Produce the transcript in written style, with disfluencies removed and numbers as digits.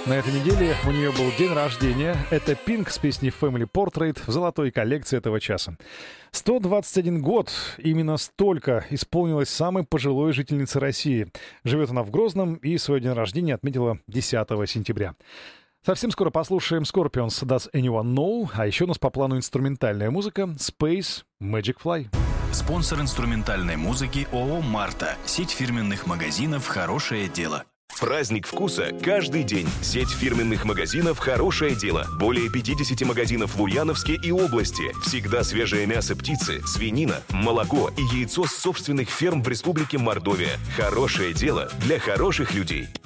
На этой неделе у нее был день рождения. Это Pink с песней Family Portrait в золотой коллекции этого часа. 121 год. Именно столько исполнилось самой пожилой жительнице России. Живет она в Грозном и свой день рождения отметила 10 сентября. Совсем скоро послушаем Scorpions Does Anyone Know? А еще у нас по плану инструментальная музыка Space Magic Fly. Спонсор инструментальной музыки ООО «Марта». Сеть фирменных магазинов «Хорошее дело». Праздник вкуса каждый день. Сеть фирменных магазинов «Хорошее дело». Более 50 магазинов в Ульяновске и области. Всегда свежее мясо птицы, свинина, молоко и яйцо с собственных ферм в Республике Мордовия. Хорошее дело для хороших людей.